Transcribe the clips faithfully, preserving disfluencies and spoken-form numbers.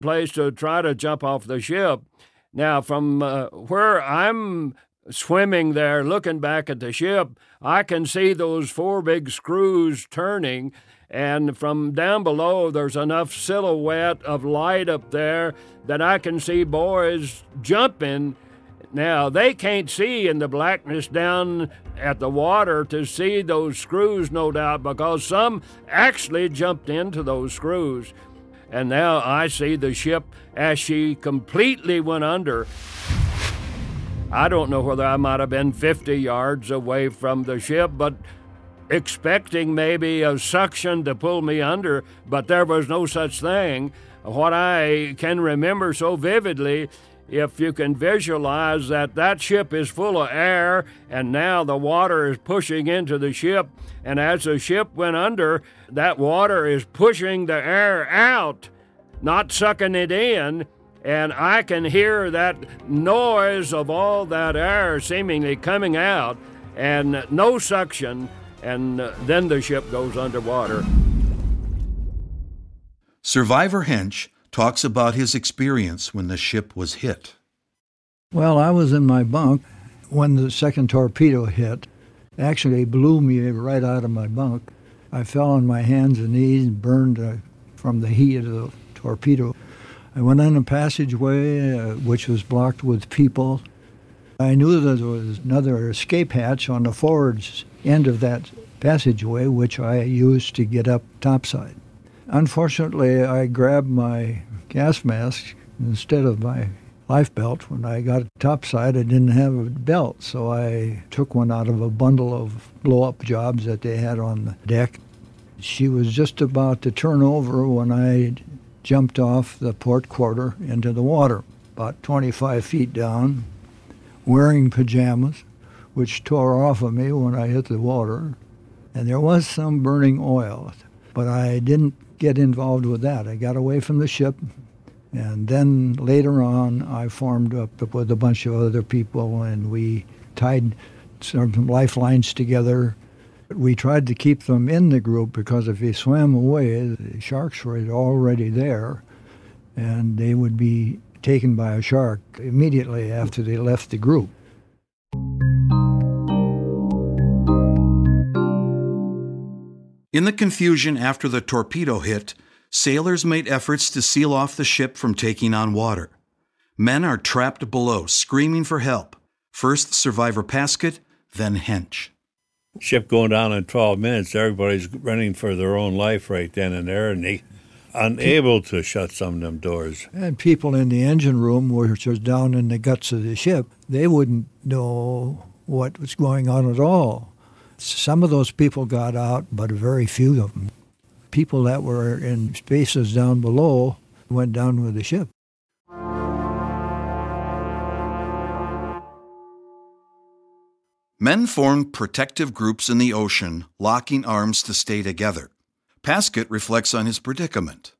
place to try to jump off the ship. Now, from uh, where I'm swimming there, looking back at the ship, I can see those four big screws turning, and from down below, there's enough silhouette of light up there that I can see boys jumping. Now, they can't see in the blackness down at the water to see those screws, no doubt, because some actually jumped into those screws. And now I see the ship as she completely went under. I don't know whether I might have been fifty yards away from the ship, but expecting maybe a suction to pull me under, but there was no such thing. What I can remember so vividly, if you can visualize that that ship is full of air, and now the water is pushing into the ship, and as the ship went under, that water is pushing the air out, not sucking it in, and I can hear that noise of all that air seemingly coming out, and no suction, and then the ship goes underwater. Survivor Hench talks about his experience when the ship was hit. Well, I was in my bunk when the second torpedo hit. Actually blew me right out of my bunk. I fell on my hands and knees and burned uh, from the heat of the torpedo. I went in a passageway uh, which was blocked with people. I knew that there was another escape hatch on the forward end of that passageway, which I used to get up topside. Unfortunately, I grabbed my gas mask instead of my life belt. When I got topside, I didn't have a belt, so I took one out of a bundle of blow-up jobs that they had on the deck. She was just about to turn over when I jumped off the port quarter into the water, about twenty-five feet down, wearing pajamas, which tore off of me when I hit the water. And there was some burning oil, but I didn't get involved with that. I got away from the ship, and then later on I formed up with a bunch of other people, and we tied some lifelines together. We tried to keep them in the group because if they swam away, the sharks were already there, and they would be taken by a shark immediately after they left the group. In the confusion after the torpedo hit, sailors made efforts to seal off the ship from taking on water. Men are trapped below, screaming for help. First Survivor Paskett, then Hench. Ship going down in twelve minutes, everybody's running for their own life right then and there, and they unable to shut some of them doors. And people in the engine room, which was down in the guts of the ship, they wouldn't know what was going on at all. Some of those people got out, but very few of them. People that were in spaces down below went down with the ship. Men formed protective groups in the ocean, locking arms to stay together. Paskett reflects on his predicament.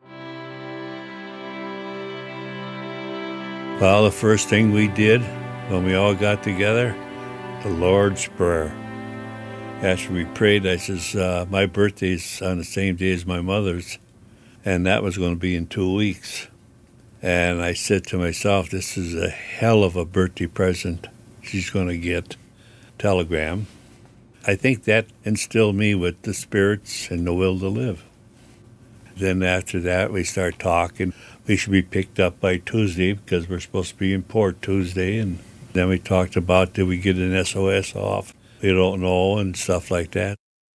Well, the first thing we did when we all got together, the Lord's Prayer. After we prayed, I says, uh, my birthday's on the same day as my mother's, and that was going to be in two weeks. And I said to myself, this is a hell of a birthday present she's going to get. Telegram. I think that instilled me with the spirits and the will to live. Then after that, we start talking. We should be picked up by Tuesday because we're supposed to be in port Tuesday. And then we talked about, did we get an S O S off? We don't know, and stuff like that.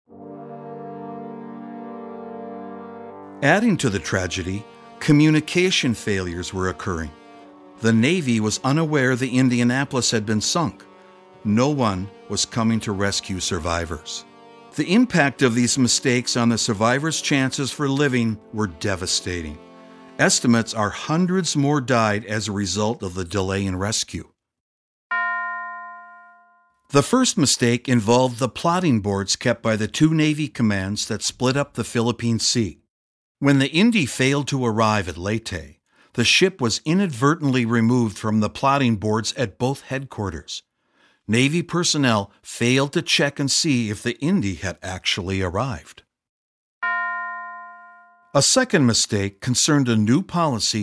Adding to the tragedy, communication failures were occurring. The Navy was unaware the Indianapolis had been sunk. No one was coming to rescue survivors. The impact of these mistakes on the survivors' chances for living were devastating. Estimates are hundreds more died as a result of the delay in rescue. The first mistake involved the plotting boards kept by the two Navy commands that split up the Philippine Sea. When the Indy failed to arrive at Leyte, the ship was inadvertently removed from the plotting boards at both headquarters. Navy personnel failed to check and see if the Indy had actually arrived. A second mistake concerned a new policy